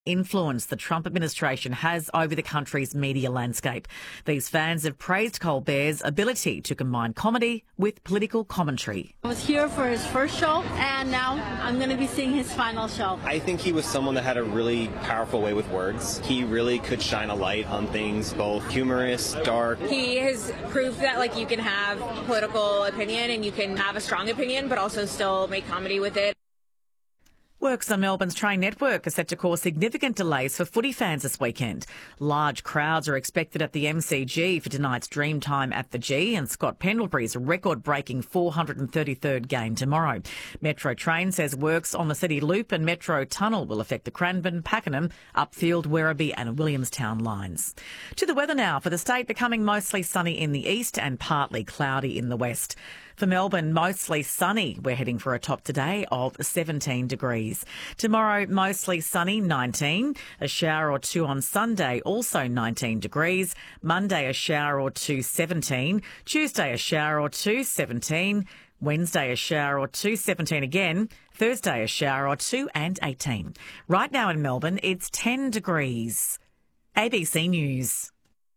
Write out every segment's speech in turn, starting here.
influence the Trump administration has over the country's media landscape. These fans have praised Colbert's ability to combine comedy with political commentary. I was here for his first show, and now I'm going to be seeing his final show. I think he was someone that had a really powerful way with words. He really could shine a light on things, both humorous, dark. He has proved that you can have political opinion and you can have a strong opinion, but also still make comedy with it. Works on Melbourne's train network are set to cause significant delays for footy fans this weekend. Large crowds are expected at the MCG for tonight's Dreamtime at the G and Scott Pendlebury's record-breaking 433rd game tomorrow. Metro Train says works on the City Loop and Metro Tunnel will affect the Cranbourne, Pakenham, Upfield, Werribee and Williamstown lines. To the weather now for the state, becoming mostly sunny in the east and partly cloudy in the west. For Melbourne, mostly sunny. We're heading for a top today of 17 degrees. Tomorrow, mostly sunny, 19. A shower or two on Sunday, also 19 degrees. Monday, a shower or two, 17. Tuesday, a shower or two, 17. Wednesday, a shower or two, 17 again. Thursday, a shower or two and 18. Right now in Melbourne, it's 10 degrees. ABC News.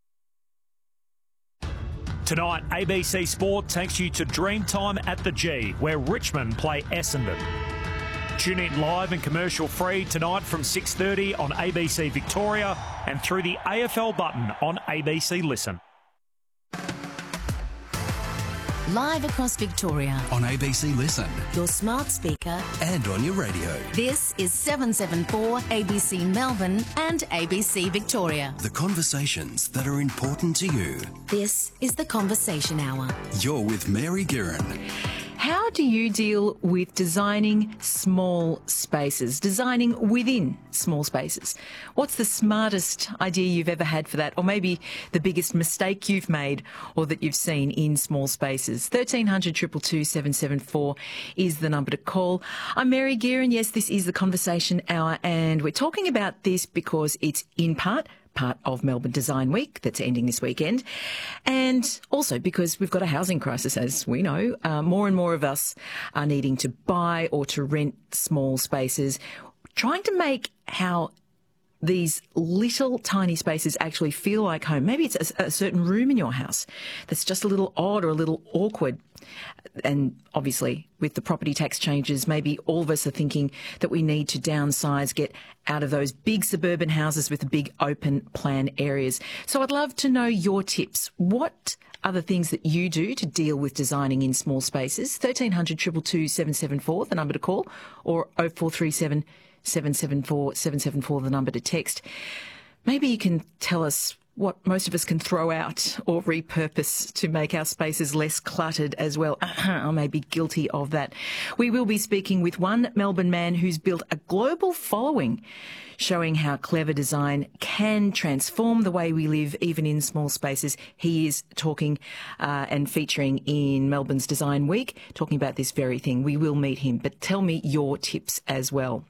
Tonight, ABC Sport takes you to Dreamtime at the G, where Richmond play Essendon. Tune in live and commercial free tonight from 6:30 on ABC Victoria and through the AFL button on ABC Listen. Live across Victoria. On ABC Listen. Your smart speaker. And on your radio. This is 774 ABC Melbourne and ABC Victoria. The conversations that are important to you. This is the Conversation Hour. You're with Mary Guerin. How do you deal with designing small spaces, designing within small spaces? What's the smartest idea you've ever had for that, or maybe the biggest mistake you've made or that you've seen in small spaces? 1300 222 774 is the number to call. I'm Mary Guerin. Yes, this is the Conversation Hour, and we're talking about this because it's in part of Melbourne Design Week that's ending this weekend, and also because we've got a housing crisis, as we know. More and more of us are needing to buy or to rent small spaces, trying to make how these little tiny spaces actually feel like home. Maybe it's a certain room in your house that's just a little odd or a little awkward. And obviously, with the property tax changes, maybe all of us are thinking that we need to downsize, get out of those big suburban houses with the big open plan areas. So I'd love to know your tips. What are the things that you do to deal with designing in small spaces? 1300 222 774, the number to call, or 0437 774 774, the number to text. Maybe you can tell us what most of us can throw out or repurpose to make our spaces less cluttered as well. I may be guilty of that. We will be speaking with one Melbourne man who's built a global following, showing how clever design can transform the way we live, even in small spaces. He is talking and featuring in Melbourne's Design Week, talking about this very thing. We will meet him, but tell me your tips as well.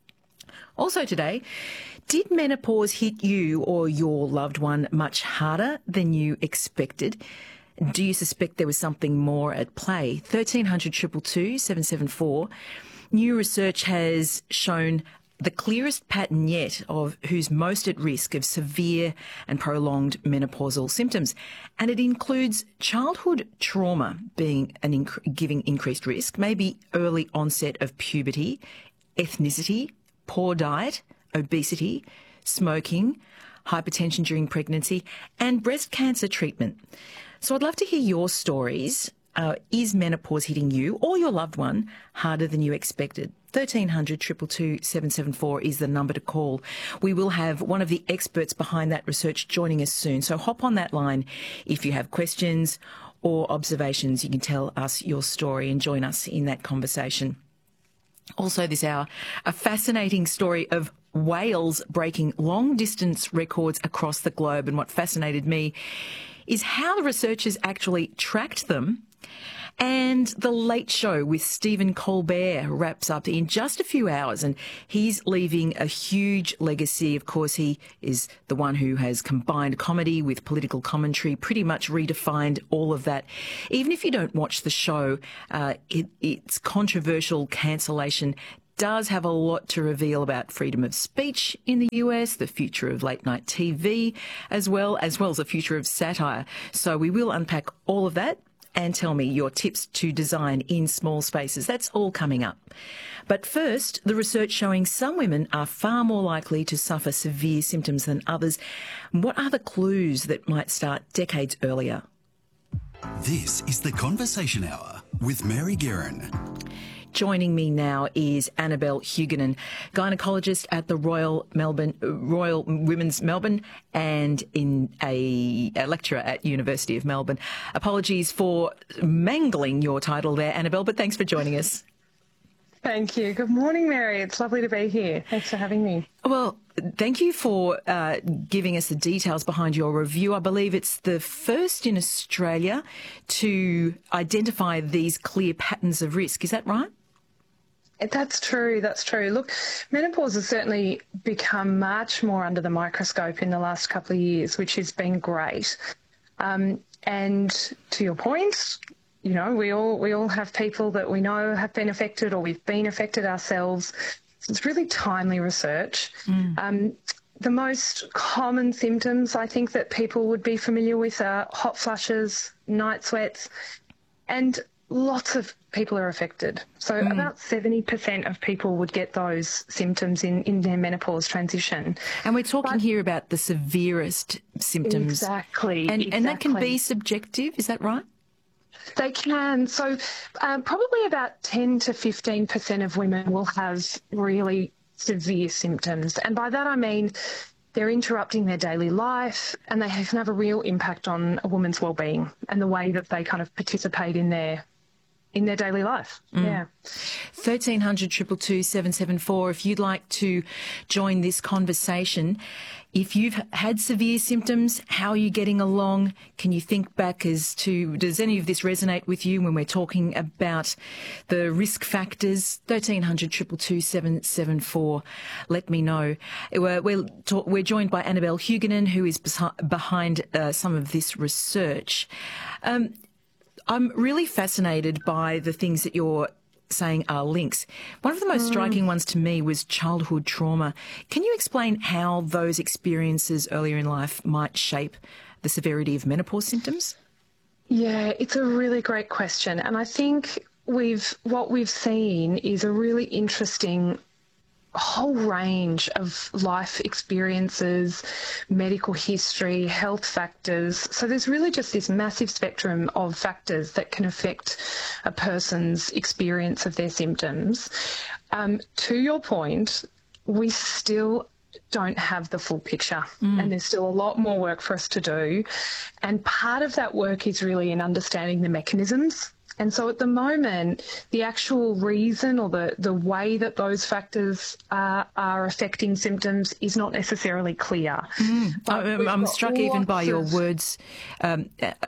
Also today, did menopause hit you or your loved one much harder than you expected? Do you suspect there was something more at play? 1300 222 774. New research has shown the clearest pattern yet of who's most at risk of severe and prolonged menopausal symptoms. And it includes childhood trauma being giving increased risk, maybe early onset of puberty, ethnicity, poor diet, obesity, smoking, hypertension during pregnancy, and breast cancer treatment. So I'd love to hear your stories. Is menopause hitting you or your loved one harder than you expected? 1300 222 774 is the number to call. We will have one of the experts behind that research joining us soon. So hop on that line if you have questions or observations. You can tell us your story and join us in that conversation. Also this hour, a fascinating story of whales breaking long-distance records across the globe. And what fascinated me is how the researchers actually tracked them. And The Late Show with Stephen Colbert wraps up in just a few hours, and he's leaving a huge legacy. Of course, he is the one who has combined comedy with political commentary, pretty much redefined all of that. Even if you don't watch the show, its controversial cancellation does have a lot to reveal about freedom of speech in the US, the future of late night TV, as well as the future of satire. So we will unpack all of that and tell me your tips to design in small spaces. That's all coming up. But first, the research showing some women are far more likely to suffer severe symptoms than others. What are the clues that might start decades earlier? This is the Conversation Hour with Mary Guerin. Joining me now is Annabelle Huguenin, gynaecologist at the Royal Women's Melbourne and a lecturer at University of Melbourne. Apologies for mangling your title there, Annabelle, but thanks for joining us. Thank you. Good morning, Mary. It's lovely to be here. Thanks for having me. Well, thank you for giving us the details behind your review. I believe it's the first in Australia to identify these clear patterns of risk. Is that right? That's true. That's true. Look, menopause has certainly become much more under the microscope in the last couple of years, which has been great. And to your point, you know, we all have people that we know have been affected or we've been affected ourselves. So it's really timely research. The most common symptoms I think that people would be familiar with are hot flushes, night sweats, and lots of people are affected. So about 70% of people would get those symptoms in their menopause transition. And we're talking here about the severest symptoms. Exactly. And that can be subjective, is that right? They can. So probably about 10 to 15% of women will have really severe symptoms. And by that I mean they're interrupting their daily life and they can have a real impact on a woman's well-being and the way that they kind of participate in their daily life. Yeah. 1300 222 774 if you'd like to join this conversation. If you've had severe symptoms, how are you getting along? Can you think back as to, does any of this resonate with you when we're talking about the risk factors? 1300 222 774. Let me know. We're joined by Annabelle Huguenin, who is behind some of this research. I'm really fascinated by the things that you're saying are links. One of the most striking ones to me was childhood trauma. Can you explain how those experiences earlier in life might shape the severity of menopause symptoms? Yeah, it's a really great question. And I think what we've seen is a really interesting whole range of life experiences, medical history, health factors. So there's really just this massive spectrum of factors that can affect a person's experience of their symptoms. To your point, we still don't have the full picture and there's still a lot more work for us to do. And part of that work is really in understanding the mechanisms. And so at the moment, the actual reason or the way that those factors are affecting symptoms is not necessarily clear. I'm struck even by your words,